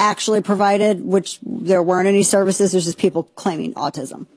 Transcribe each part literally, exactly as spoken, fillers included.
actually provided, which there weren't any services. There's just people claiming autism.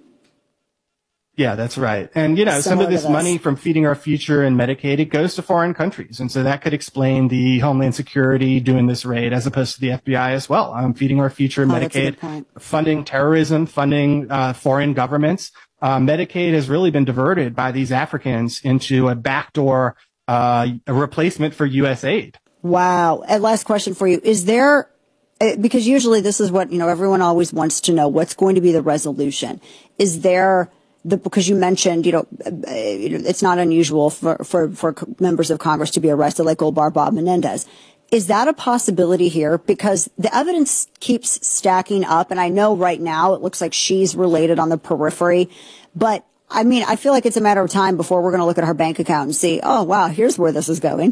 Yeah, that's right. And, you know, some of this, this money from Feeding Our Future and Medicaid, it goes to foreign countries. And so that could explain the Homeland Security doing this raid as opposed to the F B I as well. Um, Feeding Our Future and oh, Medicaid, funding terrorism, funding uh, foreign governments. Uh, Medicaid has really been diverted by these Africans into a backdoor uh, a replacement for U S aid. Wow. And last question for you. Is there, because usually this is what, you know, everyone always wants to know, what's going to be the resolution? Is there... The, because you mentioned, you know, it's not unusual for, for, for members of Congress to be arrested like Goldbar Bob Menendez. Is that a possibility here? Because the evidence keeps stacking up. And I know right now it looks like she's related on the periphery. But I mean, I feel like it's a matter of time before we're going to look at her bank account and see, oh, wow, here's where this is going.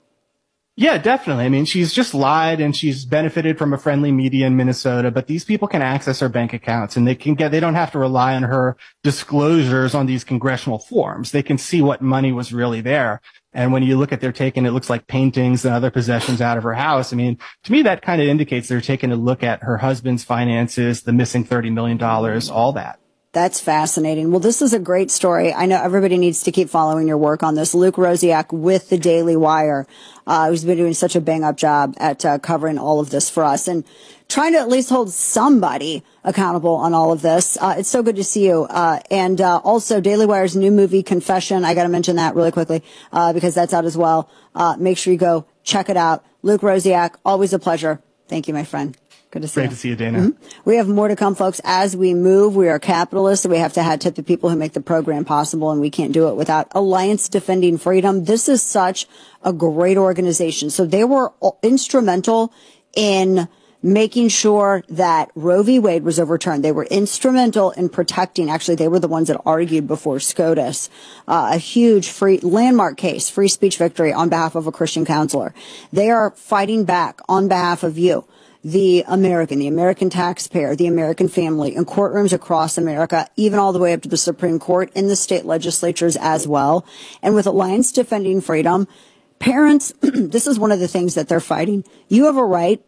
Yeah, definitely. I mean, she's just lied and she's benefited from a friendly media in Minnesota, but these people can access her bank accounts and they can get, they don't have to rely on her disclosures on these congressional forms. They can see what money was really there. And when you look at they're taking, it looks like paintings and other possessions out of her house. I mean, to me, that kind of indicates they're taking a look at her husband's finances, the missing thirty million dollars, all that. That's fascinating. Well, this is a great story. I know everybody needs to keep following your work on this. Luke Rosiak with the Daily Wire, uh, who's been doing such a bang up job at uh, covering all of this for us and trying to at least hold somebody accountable on all of this. Uh, it's so good to see you. Uh, and uh, also Daily Wire's new movie, Confession. I got to mention that really quickly uh, because that's out as well. Uh, make sure you go check it out. Luke Rosiak, always a pleasure. Thank you, my friend. Good to see Great you. to see you, Dana. Mm-hmm. We have more to come, folks. As we move, we are capitalists. So we have to hat tip the people who make the program possible, and we can't do it without Alliance Defending Freedom. This is such a great organization. So they were instrumental in making sure that Roe v. Wade was overturned. They were instrumental in protecting. Actually, they were the ones that argued before SCOTUS, uh, a huge free landmark case, free speech victory on behalf of a Christian counselor. They are fighting back on behalf of you, the American, the American taxpayer, the American family, in courtrooms across America, even all the way up to the Supreme Court, in the state legislatures as well. And with Alliance Defending Freedom, parents, this is one of the things that they're fighting. You have a right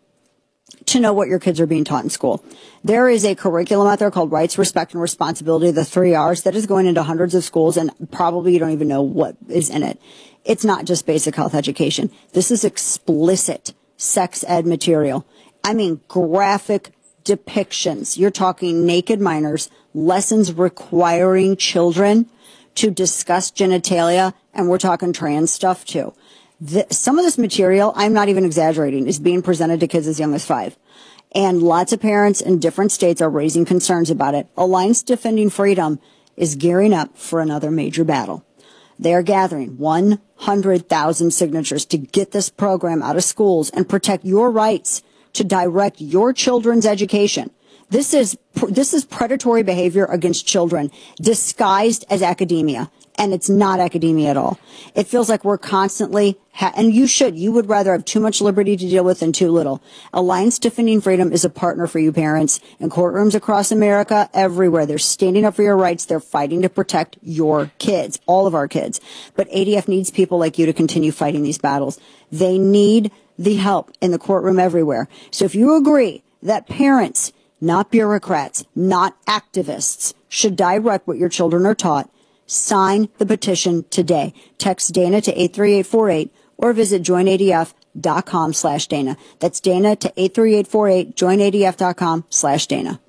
to know what your kids are being taught in school. There is a curriculum out there called Rights, Respect, and Responsibility, the three R's, that is going into hundreds of schools, and probably you don't even know what is in it. It's not just basic health education. This is explicit sex ed material. I mean, graphic depictions. You're talking naked minors, lessons requiring children to discuss genitalia, and we're talking trans stuff too. The, some of this material, I'm not even exaggerating, is being presented to kids as young as five. And lots of parents in different states are raising concerns about it. Alliance Defending Freedom is gearing up for another major battle. They are gathering one hundred thousand signatures to get this program out of schools and protect your rights to direct your children's education. This is this is predatory behavior against children disguised as academia, and it's not academia at all. It feels like we're constantly, ha- and you should, you would rather have too much liberty to deal with than too little. Alliance Defending Freedom is a partner for you parents in courtrooms across America, everywhere. They're standing up for your rights. They're fighting to protect your kids, all of our kids. But A D F needs people like you to continue fighting these battles. They need the help in the courtroom everywhere. So if you agree that parents, not bureaucrats, not activists, should direct what your children are taught, sign the petition today. Text Dana to eight three eight four eight or visit join A D F dot com slash Dana. That's Dana to eight three eight four eight, join A D F dot com slash Dana.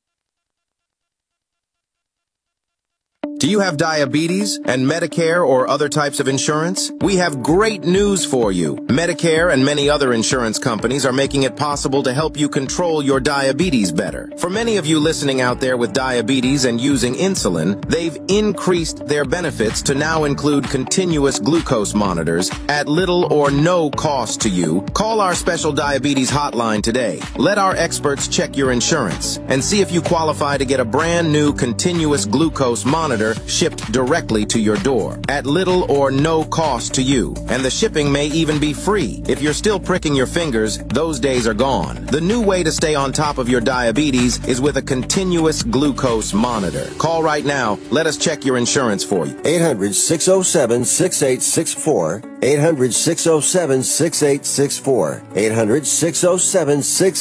Do you have diabetes and Medicare or other types of insurance? We have great news for you. Medicare and many other insurance companies are making it possible to help you control your diabetes better. For many of you listening out there with diabetes and using insulin, they've increased their benefits to now include continuous glucose monitors at little or no cost to you. Call our special diabetes hotline today. Let our experts check your insurance and see if you qualify to get a brand new continuous glucose monitor shipped directly to your door at little or no cost to you. And the shipping may even be free. If you're still pricking your fingers, those days are gone. The new way to stay on top of your diabetes is with a continuous glucose monitor. Call right now. Let us check your insurance for you. eight hundred, six oh seven, six eight six four. eight hundred, six oh seven, six eight six four. eight hundred, six oh seven, six eight six four.